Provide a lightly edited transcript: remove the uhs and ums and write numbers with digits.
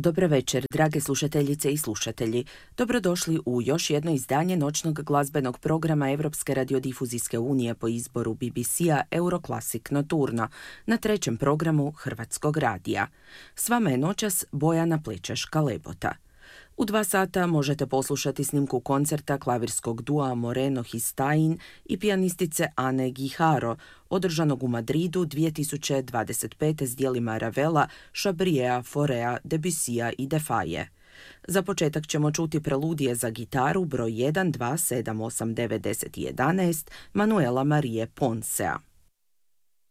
Dobar večer, drage slušateljice i slušatelji. Dobrodošli u još jedno izdanje noćnog glazbenog programa Europske radiodifuzijske unije po izboru BBC-a Euroclassic Nocturno na trećem programu Hrvatskog radija. S vama je noćas Bojana Plečeš-Kalebota. U 2 sata možete poslušati snimku koncerta klavirskog dua Moreno Histain i pijanistice Ane Guijarro, održanog u Madridu 2025. s dijelima Ravela, Chabria, Forea, Debussya i Defaye. Za početak ćemo čuti preludije za gitaru broj 1, 2, 7, 8, 9, 10 i 11 Manuela Marie Poncea.